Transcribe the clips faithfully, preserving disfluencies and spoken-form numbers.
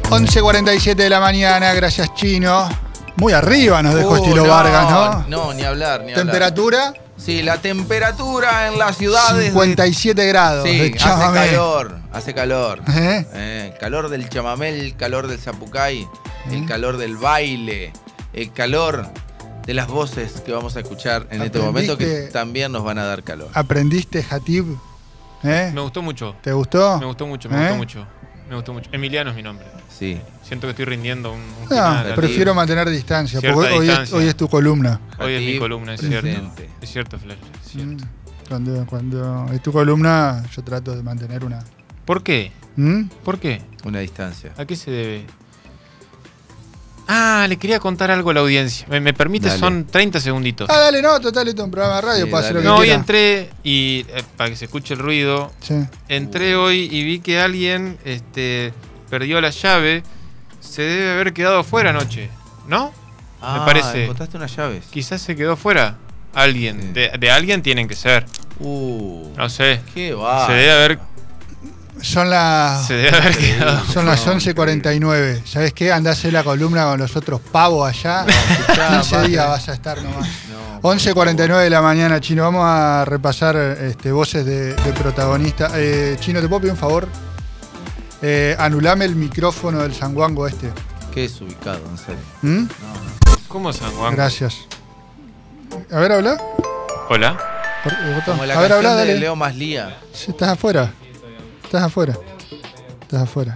once cuarenta y siete de la mañana, gracias Chino. Muy arriba nos dejó Uh, estilo no, Vargas, ¿no? No, ni hablar, ni ¿Temperatura? hablar. Sí, la temperatura en las ciudades. cincuenta y siete de... grados. Sí, de hace chamamé. calor, hace calor. ¿Eh? Eh, calor del chamamé, el calor del zapucay, ¿Eh? el calor del baile, el calor de las voces que vamos a escuchar en este momento que también nos van a dar calor. ¿Aprendiste Hatib? ¿Eh? Me gustó mucho. ¿Te gustó? Me gustó mucho, me ¿Eh? gustó mucho. Me gustó mucho. Emiliano es mi nombre. Sí. Siento que estoy rindiendo un, un No, final. prefiero mantener distancia, Cierta porque hoy, distancia. Es, hoy es tu columna. Hoy es mi columna, es cierto. presente. Es cierto, Flash, es cierto. Mm, Cuando, cuando es tu columna, yo trato de mantener una. ¿Por qué? ¿Mm? ¿Por qué? Una distancia. ¿A qué se debe? Ah, le quería contar algo a la audiencia. ¿Me, me permite? Dale. Son treinta segunditos. Ah, dale, no, total, esto es un programa de radio, Sí, puedo hacer lo dale. que No, hoy quiera. entré y, eh, para que se escuche el ruido, Sí. entré hoy y vi que alguien este, perdió la llave. Se debe haber quedado fuera anoche, ¿no? Ah, Me parece. encontraste unas llaves. Quizás se quedó fuera. Alguien. Sí. De, de alguien tienen que ser. Uh, No sé. qué va. Se debe haber, Son las se debe haber quedado. son las once cuarenta y nueve. ¿Sabes qué? Andá a hacer la columna con los otros pavos allá. escuchá, quince aparte. días vas a estar nomás. No, once cuarenta y nueve de la mañana, Chino. Vamos a repasar este, voces de, de protagonista. Eh, Chino, ¿te puedo pedir un favor? Eh, anulame el micrófono del sanguango este. qué desubicado, en serio. ¿Mm? No, no. ¿Cómo San Juan? Gracias. A ver, habla. Hola. Por- el botón. Como la A ver, canción habla, de dale. Leo Maslía. Sí, estás afuera. Estás afuera. Estás afuera.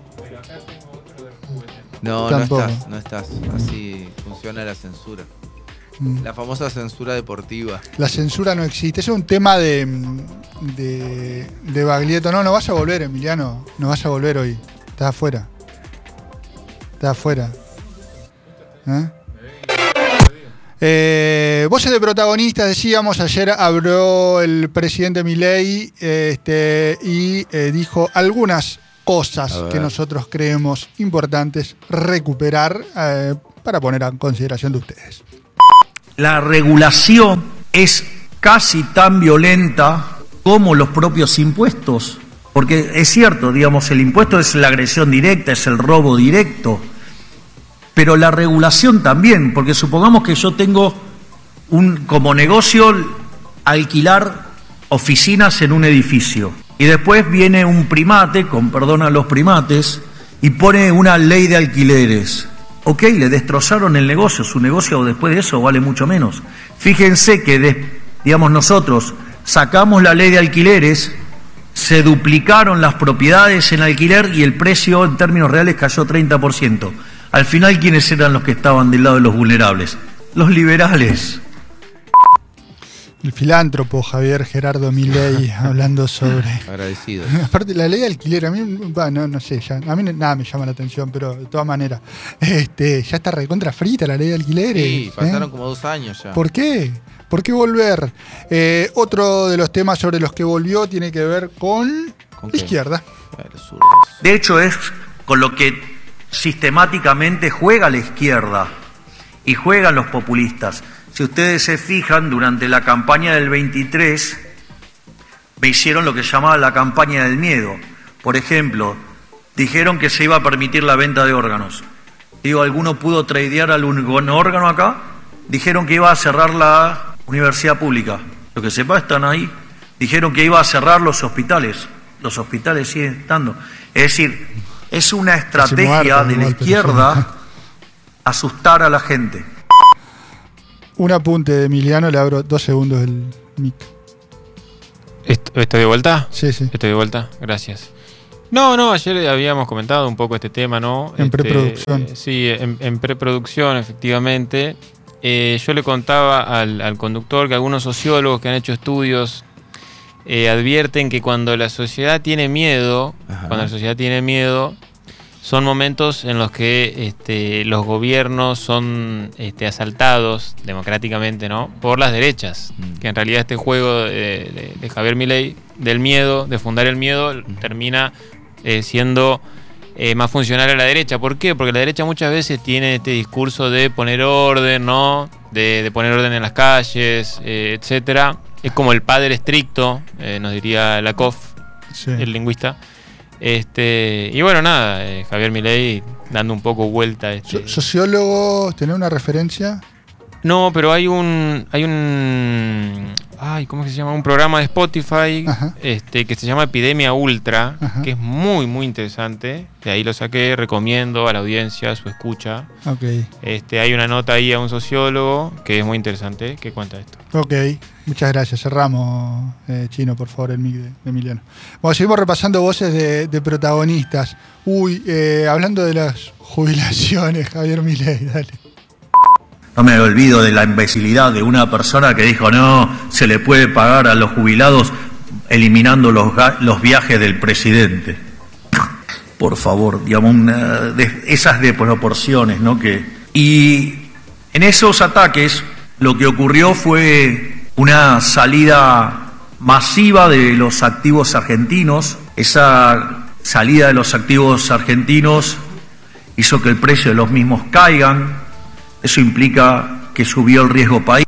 No, Tampoco. no estás, no estás. Así funciona la censura. Mm. La famosa censura deportiva. La censura no existe. Ese es un tema de, de, de Baglietto. No, no vas a volver, Emiliano. No vas a volver hoy. Estás afuera. Estás afuera. ¿Eh? Eh, voces de protagonistas, decíamos, ayer habló el presidente Milei este, y eh, dijo algunas cosas A ver. que nosotros creemos importantes recuperar eh, para poner a consideración de ustedes. La regulación es casi tan violenta como los propios impuestos. Porque es cierto, digamos, el impuesto es la agresión directa, es el robo directo. Pero la regulación también, porque supongamos que yo tengo un, como negocio alquilar oficinas en un edificio. Y después viene un primate, con perdón a los primates, y pone una ley de alquileres. Ok, le destrozaron el negocio, su negocio después de eso vale mucho menos. Fíjense que, de, digamos, nosotros sacamos la ley de alquileres, se duplicaron las propiedades en alquiler y el precio en términos reales cayó treinta por ciento. Al final, ¿quiénes eran los que estaban del lado de los vulnerables? Los liberales. El filántropo Javier Gerardo Milei hablando sobre... Agradecido. Aparte, la ley de alquiler, a mí, bah, no, no sé, ya, a mí nada me llama la atención, pero de todas maneras, este, ya está recontra frita la ley de alquileres. Sí, pasaron ¿eh? como dos años ya. ¿Por qué? ¿Por qué volver? Eh, otro de los temas sobre los que volvió tiene que ver con, ¿Con la qué? izquierda. Ah, los zurdos. De hecho, es con lo que sistemáticamente juega la izquierda y juegan los populistas. Si ustedes se fijan, durante la campaña del veintitrés, me hicieron lo que llamaba la campaña del miedo. Por ejemplo, dijeron que se iba a permitir la venta de órganos. Digo, ¿alguno pudo tradear algún órgano acá? Dijeron que iba a cerrar la universidad pública. Lo que sepa, están ahí. Dijeron que iba a cerrar los hospitales. Los hospitales siguen estando. Es decir, es una estrategia de la izquierda asustar a la gente. Un apunte de Emiliano, le abro dos segundos el mic. ¿Est- ¿Estoy de vuelta? Sí, sí. Estoy de vuelta, gracias. No, no, ayer habíamos comentado un poco este tema, ¿no? En Este, preproducción. eh, sí, en, en preproducción, efectivamente. Eh, yo le contaba al, al conductor que algunos sociólogos que han hecho estudios eh, advierten que cuando la sociedad tiene miedo, Ajá. cuando la sociedad tiene miedo, son momentos en los que este, los gobiernos son este, asaltados democráticamente, ¿no? Por las derechas. Mm. Que en realidad este juego de, de, de Javier Milei, del miedo, de fundar el miedo, termina eh, siendo eh, más funcional a la derecha. ¿Por qué? Porque la derecha muchas veces tiene este discurso de poner orden, ¿no? De, de poner orden en las calles, eh, etcétera. Es como el padre estricto, eh, nos diría Lakoff, Sí. el lingüista. Este, y bueno, nada, eh, Javier Milei dando un poco vuelta a este. So- sociólogo, ¿tenés una referencia? No, pero hay un. Hay un. Ay, ¿cómo es que se llama? Un programa de Spotify Ajá. este, que se llama Epidemia Ultra, Ajá. que es muy, muy interesante. De ahí lo saqué, recomiendo a la audiencia su escucha. Ok, Este, hay una nota ahí a un sociólogo que es muy interesante que cuenta esto. ok. Muchas gracias. Cerramos, eh, Chino, por favor, el mic de, de Emiliano. Bueno, seguimos repasando voces de, de protagonistas. Uy, eh, hablando de las jubilaciones, Javier Milei, dale. No me olvido de la imbecilidad de una persona que dijo, no, se le puede pagar a los jubilados eliminando los, ga- los viajes del presidente. Por favor, digamos, una de esas de proporciones, ¿no? Que, y en esos ataques lo que ocurrió fue una salida masiva de los activos argentinos. Esa salida de los activos argentinos hizo que el precio de los mismos caigan. Eso implica que subió el riesgo país.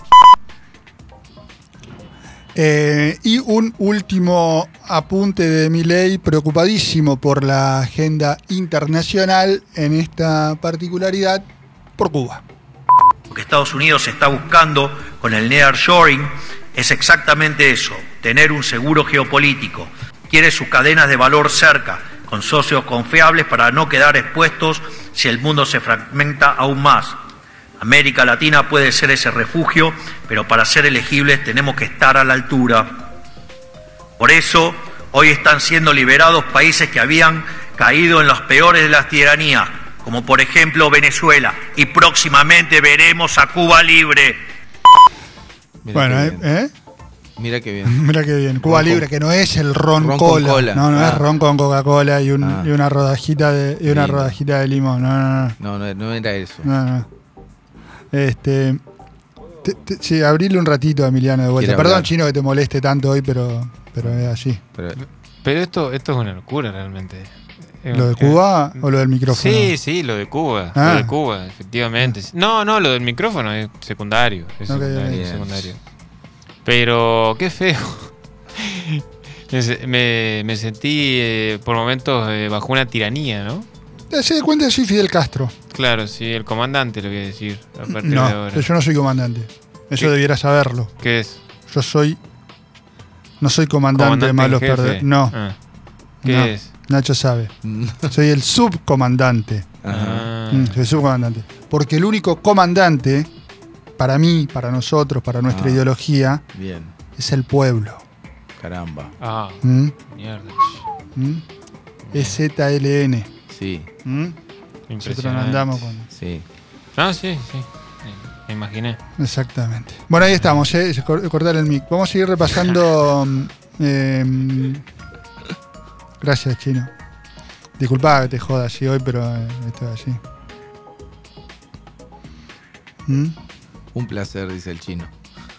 Eh, y un último apunte de Milei, preocupadísimo por la agenda internacional, en esta particularidad, por Cuba. Lo que Estados Unidos está buscando con el nearshoring es exactamente eso, tener un seguro geopolítico. Quiere sus cadenas de valor cerca, con socios confiables para no quedar expuestos si el mundo se fragmenta aún más. América Latina puede ser ese refugio, pero para ser elegibles tenemos que estar a la altura. Por eso, hoy están siendo liberados países que habían caído en los peores de las tiranías, como por ejemplo Venezuela, y próximamente veremos a Cuba libre. Mira Bueno, qué eh, bien. ¿eh? Mira qué bien. Mira qué bien. Cuba Ron Libre, con- que no es el ron, ron con cola. cola. No, no Ah. es ron con Coca-Cola y, un- Ah. y una rodajita de y una Lindo. rodajita de limón. No, no, no. No, no, no era eso. no, no. Este, te- te- sí, abrirle un ratito a Emiliano de vuelta. Quiere Perdón, hablar. Chino, que te moleste tanto hoy, pero, pero es así. Pero, Pero esto, esto es una locura realmente. ¿Lo de Cuba o lo del micrófono? Sí, sí, lo de Cuba. Ah. Lo de Cuba, efectivamente. No, no, lo del micrófono es secundario. Es Ok, secundario, bien. es secundario. Pero qué feo. me, se- me- me sentí eh, por momentos eh, bajo una tiranía, ¿no? Eh, Se da cuenta que soy Fidel Castro. Claro, sí, el comandante lo voy a decir a partir de No, ahora. yo no soy comandante. Eso ¿Qué? debiera saberlo. ¿Qué es? Yo soy. No soy comandante, de en malos jefe? perder. No, Ah. ¿Qué no. es? Nacho sabe. Soy el subcomandante. ajá. Ah. Mm, soy subcomandante. Porque el único comandante, para mí, para nosotros, para nuestra Ah. ideología, Bien. es el pueblo. Caramba. Ah, ¿Mm? mierda. ¿Mm? Es Z L N. Sí, ¿Mm? Nosotros no Impresionante. andamos con. sí. Ah, sí, sí. Me imaginé. Exactamente. Bueno, ahí estamos, ¿eh? Se cor- cortar el mic. Vamos a seguir repasando. mm, eh, gracias, Chino. Disculpa que te joda así hoy, pero eh, esto es así. ¿Mm? Un placer, dice el chino.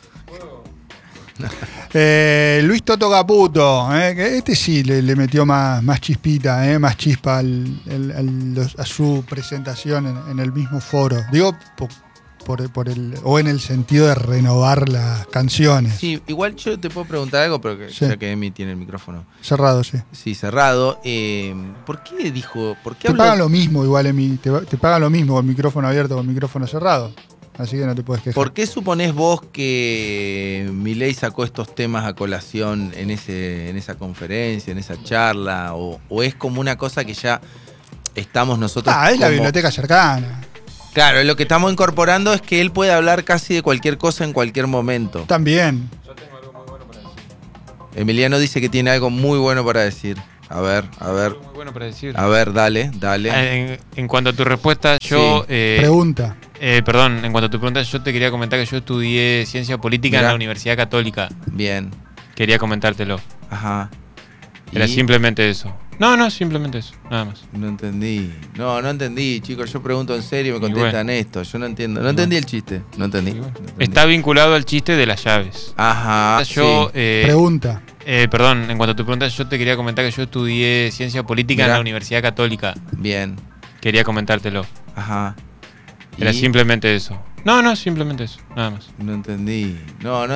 Eh, Luis Toto Caputo, eh, que este sí le, le metió más, más chispita, eh, más chispa al, al- al- los- a su presentación en, en el mismo foro. Digo, po- por, por el, o en el sentido de renovar las canciones. Sí, igual yo te puedo preguntar algo, pero que, Sí. ya que Emi tiene el micrófono. Cerrado, sí. Sí, cerrado. Eh, ¿Por qué dijo? ¿Por qué Te habló? pagan lo mismo igual, Emi, te, te pagan lo mismo con micrófono abierto o con micrófono cerrado. Así que no te puedes quejar. ¿Por qué suponés vos que Milei sacó estos temas a colación en ese, en esa conferencia, en esa charla? ¿O, o es como una cosa que ya estamos nosotros? Ah, es la como- biblioteca cercana. Claro, lo que estamos incorporando es que él puede hablar casi de cualquier cosa en cualquier momento. También. Emiliano dice que tiene algo muy bueno para decir. A ver, a ver, Muy bueno para decir. a ver, dale, dale. En, en cuanto a tu respuesta, yo. Sí. eh, Pregunta. eh, perdón, en cuanto a tu pregunta, yo te quería comentar que yo estudié ciencia política Mirá. en la Universidad Católica. Bien, Quería comentártelo. ajá. Era ¿Y? simplemente eso. No, no, simplemente eso. Nada más. No entendí. No, no entendí, chicos. Yo pregunto en serio y me Y contestan esto. Yo no entiendo. No Y entendí bueno. el chiste. No entendí. Y bueno. No entendí. Está vinculado al chiste de las llaves. Ajá. yo, sí. eh, Pregunta. eh, perdón, en cuanto a tu pregunta, yo te quería comentar que yo estudié ciencia política en Mirá. la Universidad Católica. Bien. Quería comentártelo. Ajá. Era ¿Y? simplemente eso. No, no, simplemente eso. Nada más. No entendí. No, no